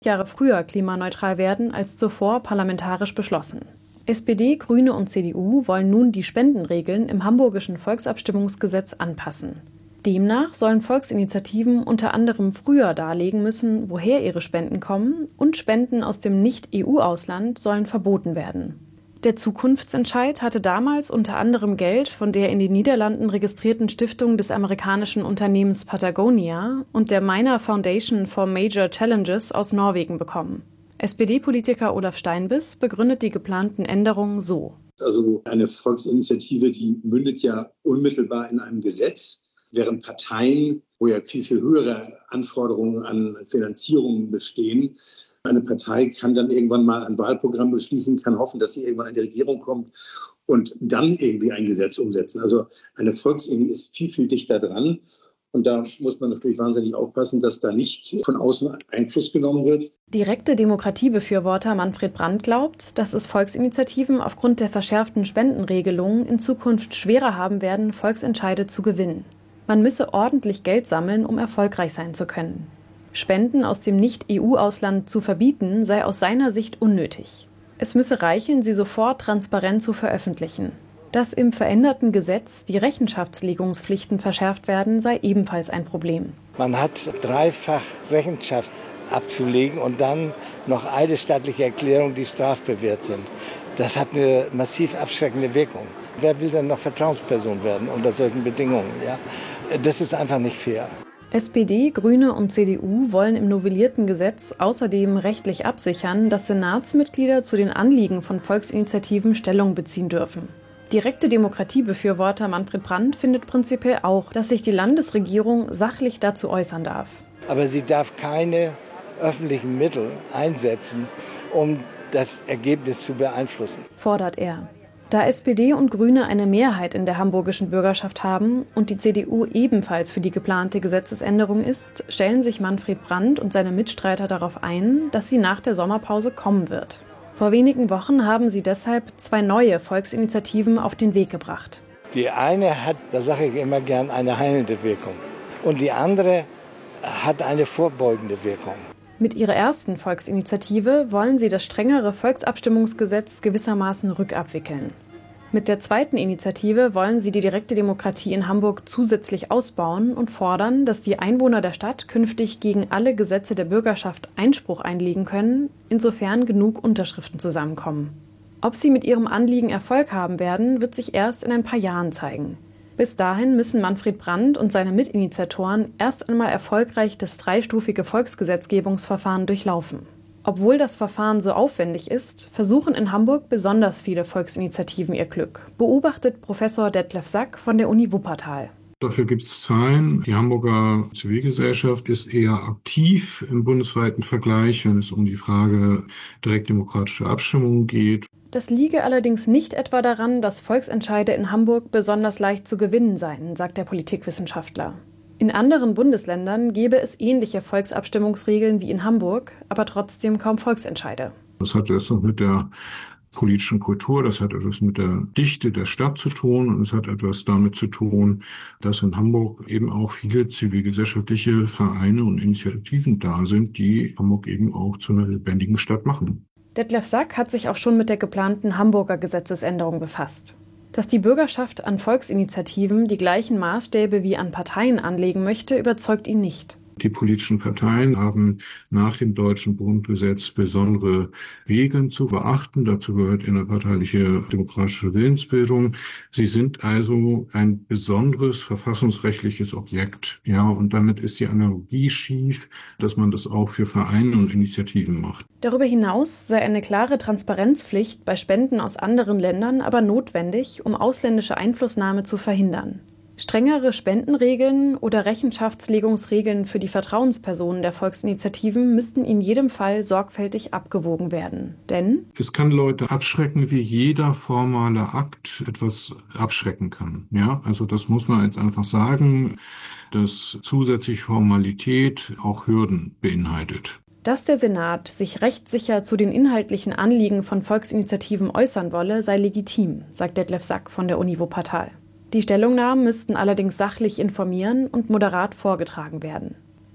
Jahre früher klimaneutral werden als zuvor parlamentarisch beschlossen. SPD, Grüne und CDU wollen nun die Spendenregeln im Hamburgischen Volksabstimmungsgesetz anpassen. Demnach sollen Volksinitiativen unter anderem früher darlegen müssen, woher ihre Spenden kommen, und Spenden aus dem Nicht-EU-Ausland sollen verboten werden. Der Zukunftsentscheid hatte damals unter anderem Geld von der in den Niederlanden registrierten Stiftung des amerikanischen Unternehmens Patagonia und der Minor Foundation for Major Challenges aus Norwegen bekommen. SPD-Politiker Olaf Steinbiss begründet die geplanten Änderungen so. Also eine Volksinitiative, die mündet ja unmittelbar in einem Gesetz, während Parteien, wo ja viel, viel höhere Anforderungen an Finanzierungen bestehen, eine Partei kann dann irgendwann mal ein Wahlprogramm beschließen, kann hoffen, dass sie irgendwann in die Regierung kommt und dann irgendwie ein Gesetz umsetzen. Also eine Volksinitiative ist viel, viel dichter dran. Und da muss man natürlich wahnsinnig aufpassen, dass da nicht von außen Einfluss genommen wird. Direkte Demokratiebefürworter Manfred Brandt glaubt, dass es Volksinitiativen aufgrund der verschärften Spendenregelungen in Zukunft schwerer haben werden, Volksentscheide zu gewinnen. Man müsse ordentlich Geld sammeln, um erfolgreich sein zu können. Spenden aus dem Nicht-EU-Ausland zu verbieten, sei aus seiner Sicht unnötig. Es müsse reichen, sie sofort transparent zu veröffentlichen. Dass im veränderten Gesetz die Rechenschaftslegungspflichten verschärft werden, sei ebenfalls ein Problem. Man hat dreifach Rechenschaft abzulegen und dann noch eidesstattliche Erklärungen, die strafbewehrt sind. Das hat eine massiv abschreckende Wirkung. Wer will denn noch Vertrauensperson werden unter solchen Bedingungen? Ja? Das ist einfach nicht fair. SPD, Grüne und CDU wollen im novellierten Gesetz außerdem rechtlich absichern, dass Senatsmitglieder zu den Anliegen von Volksinitiativen Stellung beziehen dürfen. Direkte Demokratiebefürworter Manfred Brandt findet prinzipiell auch, dass sich die Landesregierung sachlich dazu äußern darf. Aber sie darf keine öffentlichen Mittel einsetzen, um das Ergebnis zu beeinflussen, fordert er. Da SPD und Grüne eine Mehrheit in der hamburgischen Bürgerschaft haben und die CDU ebenfalls für die geplante Gesetzesänderung ist, stellen sich Manfred Brandt und seine Mitstreiter darauf ein, dass sie nach der Sommerpause kommen wird. Vor wenigen Wochen haben sie deshalb 2 neue Volksinitiativen auf den Weg gebracht. Die eine hat, da sage ich immer gern, eine heilende Wirkung. Und die andere hat eine vorbeugende Wirkung. Mit ihrer ersten Volksinitiative wollen sie das strengere Volksabstimmungsgesetz gewissermaßen rückabwickeln. Mit der zweiten Initiative wollen sie die direkte Demokratie in Hamburg zusätzlich ausbauen und fordern, dass die Einwohner der Stadt künftig gegen alle Gesetze der Bürgerschaft Einspruch einlegen können, insofern genug Unterschriften zusammenkommen. Ob sie mit ihrem Anliegen Erfolg haben werden, wird sich erst in ein paar Jahren zeigen. Bis dahin müssen Manfred Brandt und seine Mitinitiatoren erst einmal erfolgreich das 3-stufige Volksgesetzgebungsverfahren durchlaufen. Obwohl das Verfahren so aufwendig ist, versuchen in Hamburg besonders viele Volksinitiativen ihr Glück, beobachtet Professor Detlef Sack von der Uni Wuppertal. Dafür gibt es Zahlen. Die Hamburger Zivilgesellschaft ist eher aktiv im bundesweiten Vergleich, wenn es um die Frage direktdemokratischer Abstimmungen geht. Das liege allerdings nicht etwa daran, dass Volksentscheide in Hamburg besonders leicht zu gewinnen seien, sagt der Politikwissenschaftler. In anderen Bundesländern gäbe es ähnliche Volksabstimmungsregeln wie in Hamburg, aber trotzdem kaum Volksentscheide. Das hat etwas mit der politischen Kultur, das hat etwas mit der Dichte der Stadt zu tun und es hat etwas damit zu tun, dass in Hamburg eben auch viele zivilgesellschaftliche Vereine und Initiativen da sind, die Hamburg eben auch zu einer lebendigen Stadt machen. Detlef Sack hat sich auch schon mit der geplanten Hamburger Gesetzesänderung befasst. Dass die Bürgerschaft an Volksinitiativen die gleichen Maßstäbe wie an Parteien anlegen möchte, überzeugt ihn nicht. Die politischen Parteien haben nach dem deutschen Grundgesetz besondere Regeln zu beachten. Dazu gehört innerparteiliche demokratische Willensbildung. Sie sind also ein besonderes verfassungsrechtliches Objekt. Ja, und damit ist die Analogie schief, dass man das auch für Vereine und Initiativen macht. Darüber hinaus sei eine klare Transparenzpflicht bei Spenden aus anderen Ländern aber notwendig, um ausländische Einflussnahme zu verhindern. Strengere Spendenregeln oder Rechenschaftslegungsregeln für die Vertrauenspersonen der Volksinitiativen müssten in jedem Fall sorgfältig abgewogen werden. Denn es kann Leute abschrecken, wie jeder formale Akt etwas abschrecken kann. Ja, also das muss man jetzt einfach sagen, dass zusätzlich Formalität auch Hürden beinhaltet. Dass der Senat sich rechtssicher zu den inhaltlichen Anliegen von Volksinitiativen äußern wolle, sei legitim, sagt Detlef Sack von der Uni Wuppertal. Die Stellungnahmen müssten allerdings sachlich informieren und moderat vorgetragen werden.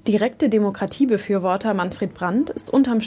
Direkte Demokratiebefürworter Manfred Brandt ist unterm